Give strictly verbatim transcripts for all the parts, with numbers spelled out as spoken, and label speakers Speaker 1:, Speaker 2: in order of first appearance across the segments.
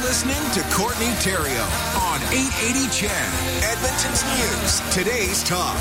Speaker 1: listening to Courtney Theriault on eight eighty C H E D, Edmonton's News, Today's Talk.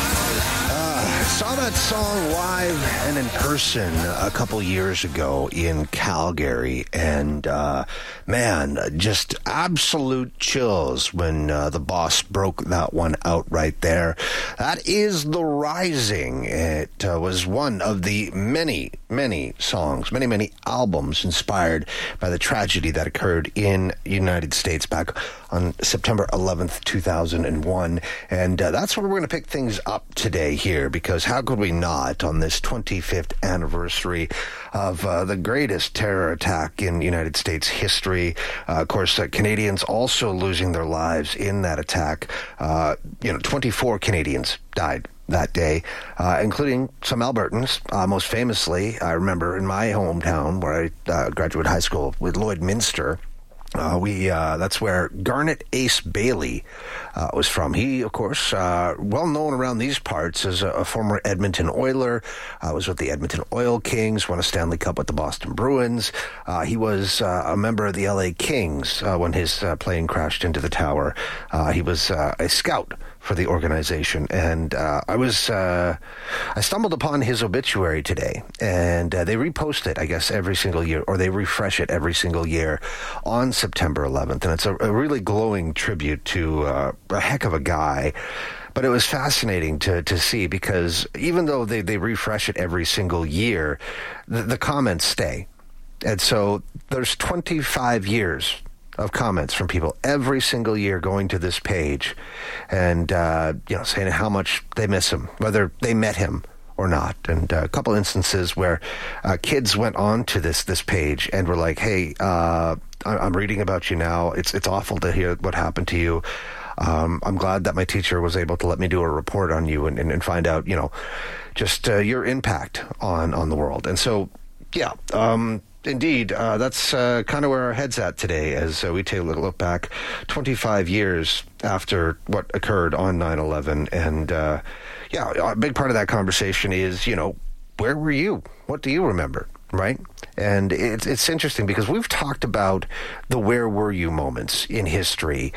Speaker 2: Uh, saw that song live and in person a couple years ago in Calgary, and uh, man, just absolute chills when uh, the boss broke that one out right there. That is The Rising. It uh, was one of the many, many songs, many, many albums inspired by the tragedy that occurred in the United States back on September eleventh, two thousand one. And uh, that's where we're going to pick things up today here, because how could we not on this twenty-fifth anniversary of uh, the greatest terror attack in United States history. Uh, of course, uh, Canadians also losing their lives in that attack. Uh, you know, twenty-four Canadians died that day, uh, including some Albertans. Uh, most famously, I remember in my hometown where I uh, graduated high school with Lloydminster. Uh, we uh, that's where Garnet Ace Bailey uh, was from. He, of course, uh, well known around these parts as a, a former Edmonton Oiler. Uh, was with the Edmonton Oil Kings, won a Stanley Cup with the Boston Bruins. Uh, he was uh, a member of the L A Kings uh, when his uh, plane crashed into the tower. Uh, he was uh, a scout for the organization, and uh, I was uh, I stumbled upon his obituary today, and uh, they repost it, I guess, every single year, or they refresh it every single year on September eleventh, and it's a, a really glowing tribute to uh, a heck of a guy. But it was fascinating to to see, because even though they, they refresh it every single year, the, the comments stay. And so there's twenty-five years of comments from people every single year going to this page and, uh, you know, saying how much they miss him, whether they met him or not. And uh, a couple instances where uh, kids went on to this this page and were like, hey, uh, I'm reading about you now. It's, it's awful to hear what happened to you. Um, I'm glad that my teacher was able to let me do a report on you and, and, and find out, you know, just uh, your impact on, on the world. And so, yeah, um, Indeed, uh, that's uh, kind of where our head's at today as uh, we take a little look back twenty-five years after what occurred on nine eleven. And, uh, yeah, a big part of that conversation is, you know, where were you? What do you remember, right? And it's, it's interesting because we've talked about the where were you moments in history,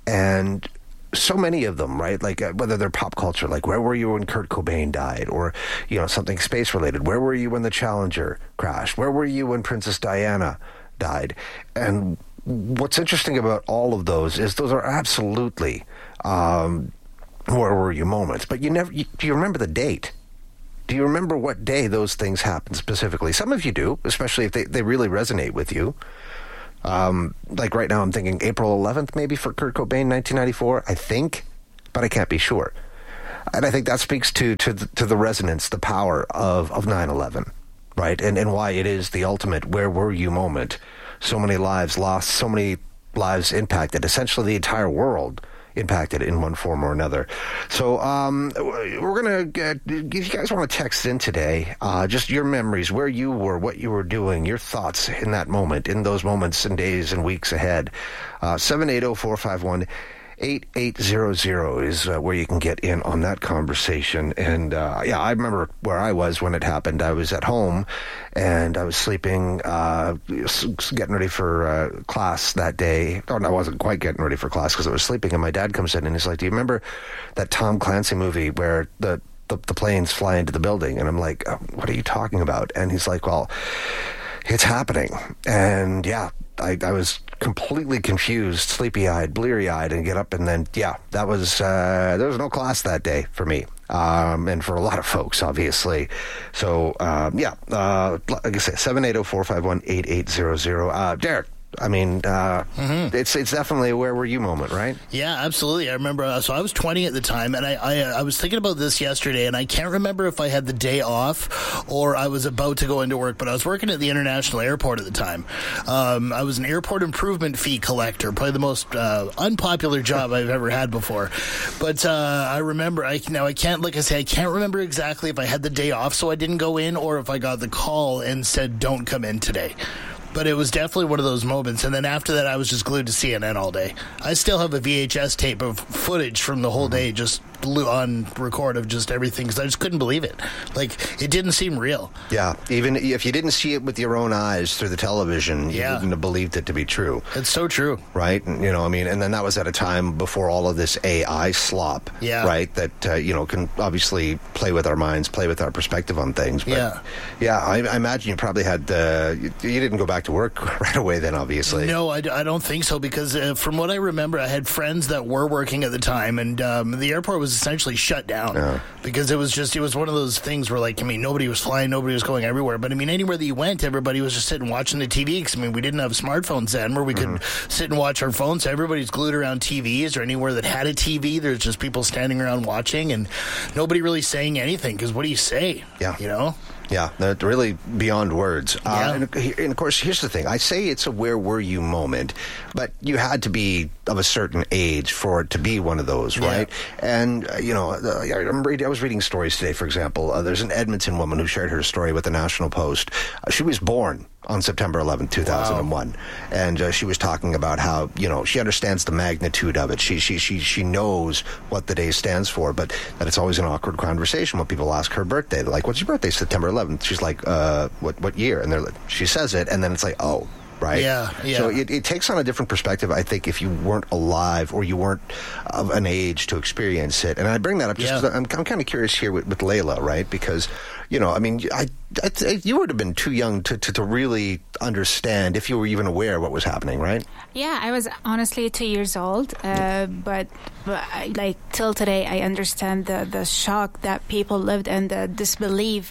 Speaker 2: and so many of them, right? Like uh, whether they're pop culture, like where were you when Kurt Cobain died, or, you know, something space related. Where were you when the Challenger crashed? Where were you when Princess Diana died? And what's interesting about all of those is those are absolutely um, where were you moments. But you never, you, do you remember the date? Do you remember what day those things happened specifically? Some of you do, especially if they, they really resonate with you. Um, like right now I'm thinking April eleventh maybe for Kurt Cobain, nineteen ninety-four, I think, but I can't be sure. And I think that speaks to to the, to the resonance, the power of, of nine eleven, right? And and why it is the ultimate where were you moment. So many lives lost, so many lives impacted, essentially the entire world impacted in one form or another. So um, we're going to, if you guys want to text in today, uh, just your memories, where you were, what you were doing, your thoughts in that moment, in those moments and days and weeks ahead. Uh, seven eight zero, four five one, eight eight zero zero is uh, where you can get in on that conversation. And uh, yeah, I remember where I was when it happened. I was at home and I was sleeping, uh, getting ready for uh, class that day. Oh, no, I wasn't quite getting ready for class because I was sleeping. And my dad comes in and he's like, do you remember that Tom Clancy movie where the, the, the planes fly into the building? And I'm like, oh, what are you talking about? And he's like, well, it's happening. And yeah, I, I was completely confused, sleepy-eyed, bleary-eyed, and get up, and then, yeah, that was, uh, there was no class that day for me, um, and for a lot of folks, obviously. So, um, yeah, uh, like I said, seven eight zero, four five one, eight eight zero zero. Uh, Derek, I mean, uh, mm-hmm. it's it's definitely a where were you moment, right?
Speaker 3: Yeah, absolutely. I remember, uh, so I was twenty at the time, and I, I I was thinking about this yesterday, and I can't remember if I had the day off or I was about to go into work, but I was working at the International Airport at the time. Um, I was an airport improvement fee collector, probably the most uh, unpopular job I've ever had before. But uh, I remember, I now I can't, like I say, I can't remember exactly if I had the day off so I didn't go in, or if I got the call and said, don't come in today. But it was definitely one of those moments. And then after that, I was just glued to C N N all day. I still have a V H S tape of footage from the whole day just on record of just everything because I just couldn't believe it. Like, it didn't seem real.
Speaker 2: Yeah, even if you didn't see it with your own eyes through the television, you
Speaker 3: Yeah.
Speaker 2: wouldn't have believed it to be true.
Speaker 3: It's so true.
Speaker 2: Right? And, you know, I mean, and then that was at a time before all of this A I slop,
Speaker 3: Yeah.
Speaker 2: right? That, uh, you know, can obviously play with our minds, play with our perspective on things. But,
Speaker 3: Yeah.
Speaker 2: Yeah, I, I imagine you probably had, uh, you, you didn't go back to work right away then, obviously.
Speaker 3: No, I, I don't think so because uh, from what I remember, I had friends that were working at the time, and um, the airport was essentially shut down
Speaker 2: Yeah.
Speaker 3: because it was just, it was one of those things where, like, I mean, nobody was flying, nobody was going everywhere. But, I mean, anywhere that you went, everybody was just sitting watching the T V because, I mean, we didn't have smartphones then where we could mm-hmm. sit and watch our phones. So everybody's glued around T Vs, or anywhere that had a T V, there's just people standing around watching and nobody really saying anything because what do you say?
Speaker 2: Yeah.
Speaker 3: You know?
Speaker 2: Yeah, they're really beyond words.
Speaker 3: Yeah.
Speaker 2: Uh, and, and, of course, here's the thing. I say it's a where were you moment, but you had to be of a certain age for it to be one of those, right? Yeah. And, uh, you know, uh, I'm reading, I was reading stories today, for example. Uh, there's an Edmonton woman who shared her story with the National Post. Uh, she was born on September eleventh, two thousand one. Wow. And uh, she was talking about how, you know, she understands the magnitude of it. She she she she knows what the day stands for, but that it's always an awkward conversation when people ask her birthday. They're like, what's your birthday? September eleventh. She's like, uh, what what year? And they're like, she says it, and then it's like, oh, right?
Speaker 3: Yeah, yeah.
Speaker 2: So it, it takes on a different perspective, I think, if you weren't alive or you weren't of an age to experience it. And I bring that up just
Speaker 3: Yeah.
Speaker 2: because I'm, I'm kind of curious here with, with Layla, right? Because, you know, I mean, I, I, you would have been too young to, to, to really understand if you were even aware of what was happening, right?
Speaker 4: Yeah, I was honestly two years old, uh, but, but I, like till today, I understand the, the shock that people lived and the disbelief,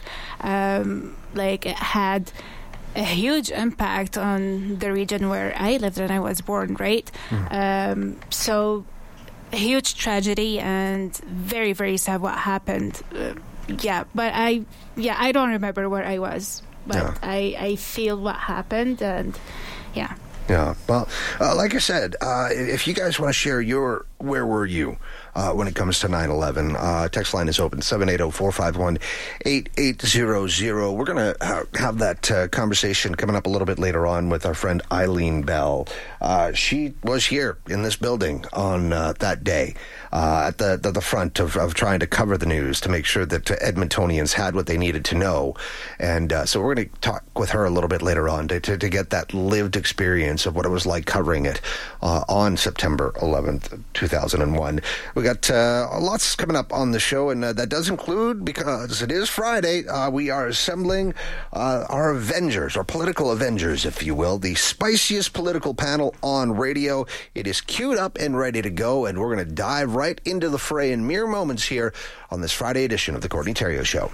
Speaker 4: um, like it had a huge impact on the region where I lived and I was born, right? Mm. Um, so a huge tragedy and very, very sad what happened. Uh, yeah, but I, yeah, I don't remember where I was, but yeah. I, I feel what happened and yeah.
Speaker 2: Yeah, well, uh, like I said, uh, if you guys want to share your where were you uh, when it comes to nine eleven, uh, text line is open, seven eight zero, four five one, eight eight zero zero. We're going to ha- have that uh, conversation coming up a little bit later on with our friend Eileen Bell. Uh, she was here in this building on uh, that day uh, at the, the, the front of, of trying to cover the news to make sure that uh, Edmontonians had what they needed to know. And uh, so we're going to talk with her a little bit later on to, to, to get that lived experience of what it was like covering it uh, on September eleventh, two thousand one. We got uh, lots coming up on the show, and uh, that does include, because it is Friday, uh, we are assembling uh, our Avengers, our political Avengers, if you will, the spiciest political panel on radio. It is queued up and ready to go, and we're going to dive right into the fray in mere moments here on this Friday edition of the Courtney Theriault Show.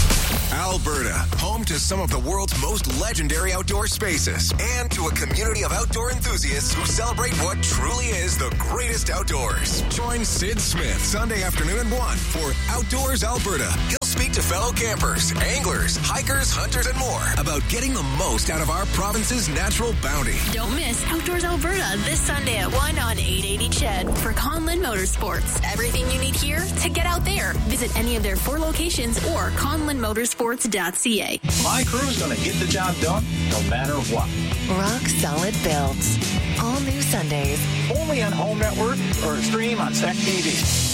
Speaker 1: Alberta, home to some of the world's most legendary outdoor spaces and to a community of outdoor enthusiasts who celebrate what truly is the greatest outdoors. Join Sid Smith Sunday afternoon at one for Outdoors Alberta. He'll speak to fellow campers, anglers, hikers, hunters, and more about getting the most out of our province's natural bounty.
Speaker 5: Don't miss Outdoors Alberta this Sunday at one on eight eighty C H E D for Conlin Motorsports. Everything you need here to get out there. Visit any of their four locations or conlin motorsports dot c a.
Speaker 6: My crew's going to get the job done no matter what.
Speaker 7: Rock solid builds. All new Sundays.
Speaker 6: Only on Home Network or stream on S E C T V.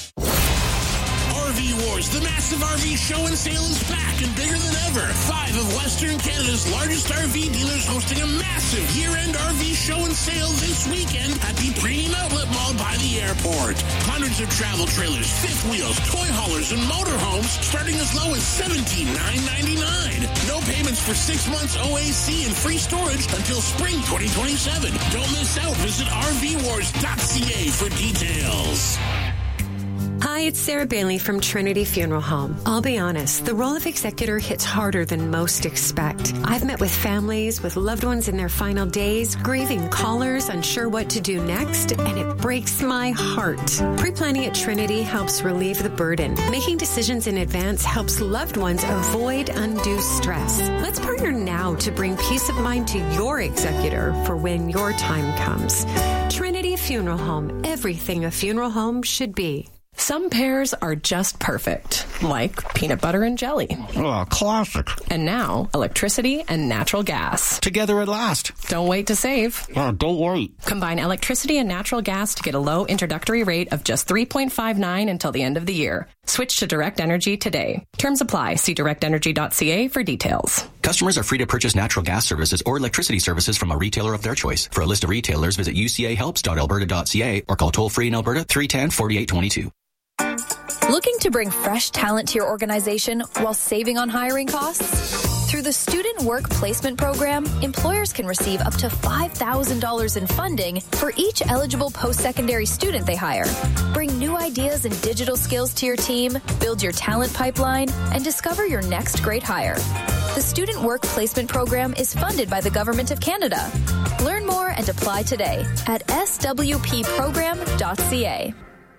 Speaker 8: R V Wars, the massive R V show and sale is back and bigger than ever. Five of Western Canada's largest R V dealers hosting a massive year-end R V show and sale this weekend at the Premium Outlet Mall by the airport. Hundreds of travel trailers, fifth wheels, toy haulers, and motorhomes starting as low as seventeen thousand nine hundred ninety-nine dollars. No payments for six months O A C and free storage until spring twenty twenty-seven. Don't miss out. Visit r v wars dot c a for details.
Speaker 9: Hi, it's Sarah Bailey from Trinity Funeral Home. I'll be honest, the role of executor hits harder than most expect. I've met with families with loved ones in their final days, grieving callers, unsure what to do next, and it breaks my heart. Pre-planning at Trinity helps relieve the burden. Making decisions in advance helps loved ones avoid undue stress. Let's partner now to bring peace of mind to your executor for when your time comes. Trinity Funeral Home, everything a funeral home should be.
Speaker 10: Some pairs are just perfect, like peanut butter and jelly.
Speaker 2: Oh, classic.
Speaker 10: And now, electricity and natural gas.
Speaker 2: Together at last.
Speaker 10: Don't wait to save.
Speaker 2: Oh, don't wait.
Speaker 10: Combine electricity and natural gas to get a low introductory rate of just three point five nine until the end of the year. Switch to Direct Energy today. Terms apply. See direct energy dot c a for details.
Speaker 11: Customers are free to purchase natural gas services or electricity services from a retailer of their choice. For a list of retailers, visit u c a helps dot alberta dot c a or call toll-free in Alberta three one zero, four eight two two.
Speaker 12: Looking to bring fresh talent to your organization while saving on hiring costs? Through the Student Work Placement Program, employers can receive up to five thousand dollars in funding for each eligible post-secondary student they hire. Bring new ideas and digital skills to your team, build your talent pipeline, and discover your next great hire. The Student Work Placement Program is funded by the Government of Canada. Learn more and apply today at s w p program dot c a.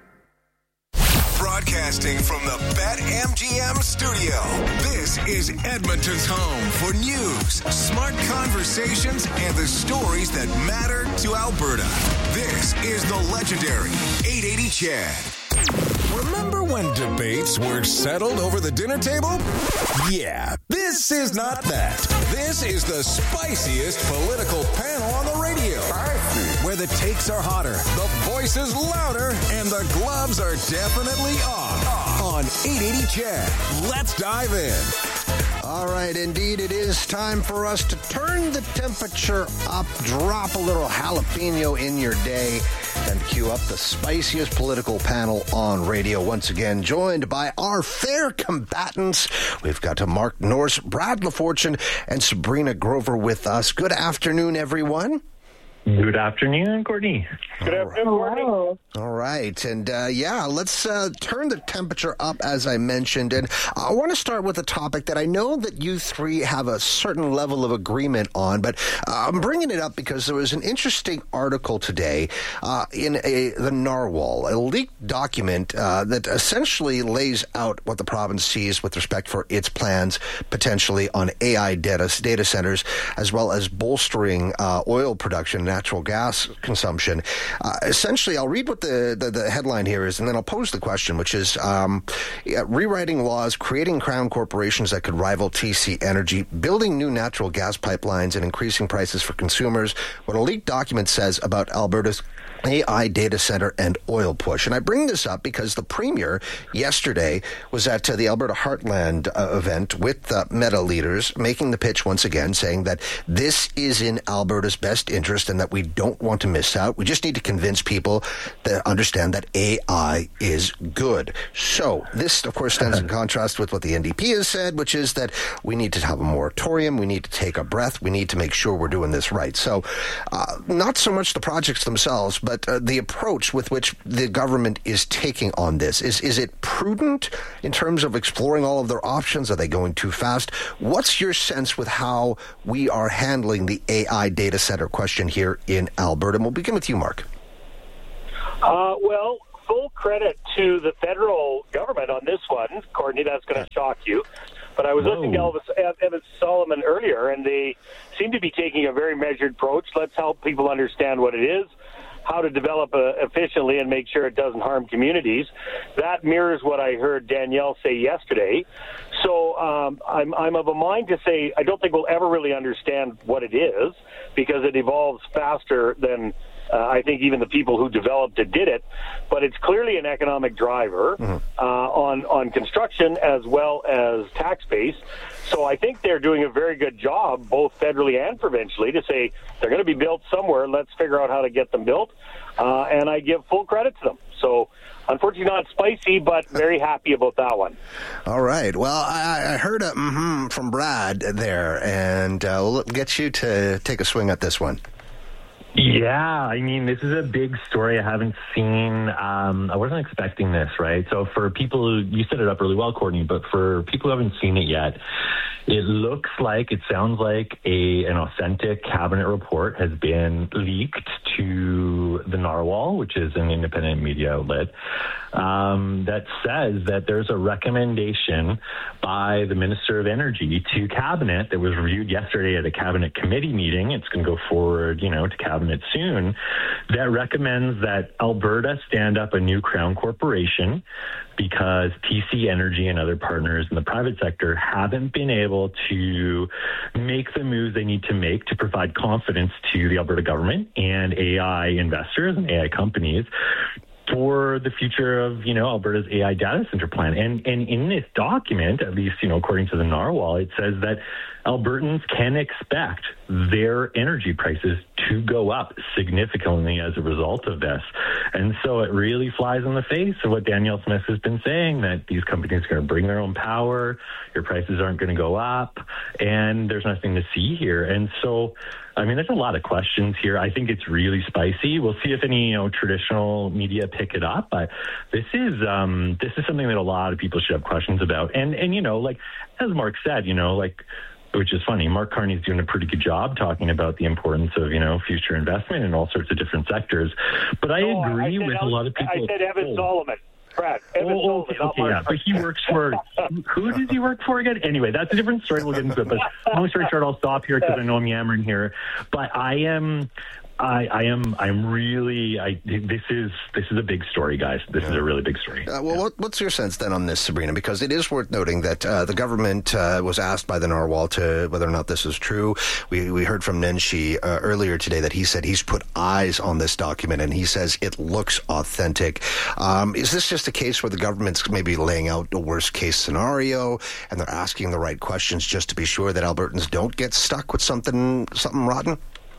Speaker 1: Broadcasting from the BetMGM studio, this is Edmonton's home for news, smart conversations, and the stories that matter to Alberta. This is the legendary eight eighty C H E D. Remember when debates were settled over the dinner table? Yeah, this is not that. This is the spiciest political panel on the radio. Where the takes are hotter, the voices louder, and the gloves are definitely off. On eight eighty C H E D. Let's dive in.
Speaker 2: All right, indeed, it is time for us to turn the temperature up, drop a little jalapeno in your day, and cue up the spiciest political panel on radio. Once again, joined by our fair combatants. We've got Mark Norris, Brad LaFortune, and Sabrina Grover with us. Good afternoon, everyone.
Speaker 13: Good afternoon, Courtney.
Speaker 14: Good afternoon, Courtney.
Speaker 2: All right. And, uh, yeah, let's uh, turn the temperature up, as I mentioned. And I want to start with a topic that I know that you three have a certain level of agreement on, but uh, I'm bringing it up because there was an interesting article today uh, in a, the Narwhal, a leaked document uh, that essentially lays out what the province sees with respect for its plans potentially on A I data, data centers, as well as bolstering uh, oil production, natural gas consumption. Uh, essentially, I'll read what the, the, the headline here is, and then I'll pose the question, which is um, yeah, rewriting laws, creating crown corporations that could rival T C Energy, building new natural gas pipelines, and increasing prices for consumers. What a leaked document says about Alberta's A I data center and oil push. And I bring this up because the Premier yesterday was at uh, the Alberta Heartland uh, event with uh, Meta leaders, making the pitch once again, saying that this is in Alberta's best interest and that we don't want to miss out. We just need to convince people that understand that A I is good. So this, of course, stands in contrast with what the N D P has said, which is that we need to have a moratorium. We need to take a breath. We need to make sure we're doing this right. So uh, not so much the projects themselves, but But uh, the approach with which the government is taking on this, is is it prudent in terms of exploring all of their options? Are they going too fast? What's your sense with how we are handling the A I data center question here in Alberta? And we'll begin with you, Mark.
Speaker 14: Uh, well, full credit to the federal government on this one. Courtney, that's going to shock you. But I was
Speaker 13: Whoa.
Speaker 14: listening to Elvis Evans Solomon earlier, and they seem to be taking a very measured approach. Let's help people understand what it is, how to develop uh, efficiently and make sure it doesn't harm communities. That mirrors what I heard Danielle say yesterday. So um, I'm, I'm of a mind to say I don't think we'll ever really understand what it is because it evolves faster than uh, I think even the people who developed it did it. But it's clearly an economic driver mm-hmm. uh, on, on construction as well as tax base. So I think they're doing a very good job, both federally and provincially, to say they're going to be built somewhere. Let's figure out how to get them built. Uh, and I give full credit to them. So unfortunately not spicy, but very happy about that one.
Speaker 2: All right. Well, I, I heard a mm-hmm from Brad there, and uh, we'll get you to take a swing at this one.
Speaker 13: Yeah, I mean, this is a big story I haven't seen. Um, I wasn't expecting this, right? So for people who, you set it up really well, Courtney, but for people who haven't seen it yet, it looks like, it sounds like a an authentic cabinet report has been leaked to the Narwhal, which is an independent media outlet, um, that says that there's a recommendation by the Minister of Energy to Cabinet that was reviewed yesterday at a Cabinet committee meeting. It's going to go forward, you know, to Cabinet soon, that recommends that Alberta stand up a new Crown Corporation because T C Energy and other partners in the private sector haven't been able to make the moves they need to make to provide confidence to the Alberta government and A I investors and A I companies for the future of, you know, Alberta's A I data center plan. And and in this document, at least, you know, according to the Narwhal, it says that Albertans can expect their energy prices to go up significantly as a result of this. And so it really flies in the face of what Danielle Smith has been saying, that these companies are going to bring their own power, your prices aren't going to go up, and there's nothing to see here. And so, I mean, there's a lot of questions here. I think it's really spicy. We'll see if any, you know, traditional media pick it up. But this is um, this is something that a lot of people should have questions about. And and you know, like as Mark said, you know, like. Which is funny. Mark Carney's doing a pretty good job talking about the importance of, you know, future investment in all sorts of different sectors. But I
Speaker 14: no,
Speaker 13: agree
Speaker 14: I
Speaker 13: with
Speaker 14: El-
Speaker 13: a lot of people.
Speaker 14: I said Evan
Speaker 13: oh.
Speaker 14: Solomon. Brad, Evan
Speaker 13: oh,
Speaker 14: Solomon,
Speaker 13: okay,
Speaker 14: not
Speaker 13: okay,
Speaker 14: Mark
Speaker 13: yeah. But he works for, who does he work for again? Anyway, that's a different story. We'll get into it. But long story short, I'll stop here because I know I'm yammering here. But I am... I, I am. I'm really. I. This is. This is a big story, guys. This yeah. is a really big story.
Speaker 2: Uh, well, yeah. what, what's your sense then on this, Sabrina? Because it is worth noting that uh, the government uh, was asked by the Narwhal to whether or not this is true. We we heard from Nenshi uh, earlier today that he said he's put eyes on this document and he says it looks authentic. Um, is this just a case where the government's maybe laying out the worst case scenario and they're asking the right questions just to be sure that Albertans don't get stuck with something something rotten?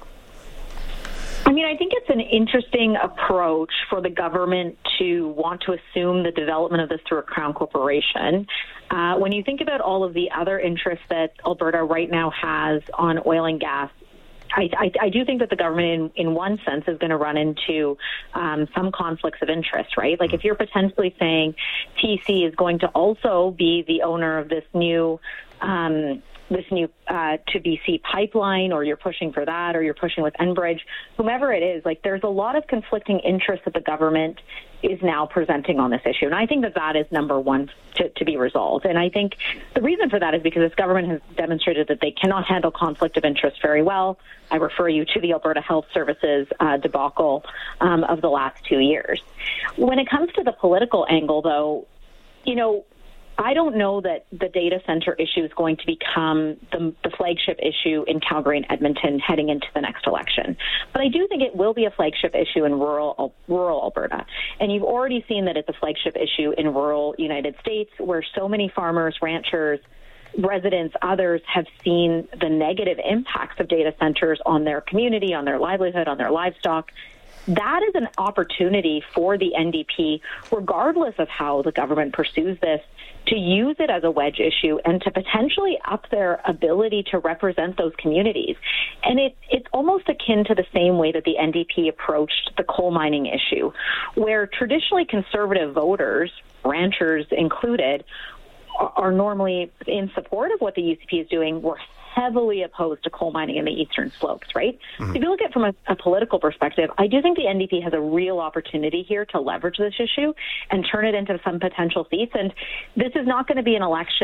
Speaker 15: I mean, I think it's an interesting approach for the government to want to assume the development of this through a Crown Corporation. Uh, when you think about all of the other interests that Alberta right now has on oil and gas, I, I, I do think that the government, in, in one sense, is going to run into um, some conflicts of interest, right? Like if you're potentially saying T C is going to also be the owner of this new um this new uh, to B C pipeline, or you're pushing for that, or you're pushing with Enbridge, whomever it is, like there's a lot of conflicting interests that the government is now presenting on this issue. And I think that that is number one to, to be resolved. And I think the reason for that is because this government has demonstrated that they cannot handle conflict of interest very well. I refer you to the Alberta Health Services uh, debacle um, of the last two years. When it comes to the political angle, though, you know, I don't know that the data center issue is going to become the, the flagship issue in Calgary and Edmonton heading into the next election. But I do think it will be a flagship issue in rural rural Alberta. And you've already seen that it's a flagship issue in rural United States, where so many farmers, ranchers, residents, others have seen the negative impacts of data centers on their community, on their livelihood, on their livestock. That is an opportunity for the N D P, regardless of how the government pursues this, to use it as a wedge issue and to potentially up their ability to represent those communities. And it, it's almost akin to the same way that the N D P approached the coal mining issue, where traditionally conservative voters, ranchers included, are normally in support of what the U C P is doing. We're heavily opposed to coal mining in the eastern slopes, right? Mm-hmm. So if you look at it from a, a political perspective, I do think the N D P has a real opportunity here to leverage this issue and turn it into some potential seats. And this is not going to be an election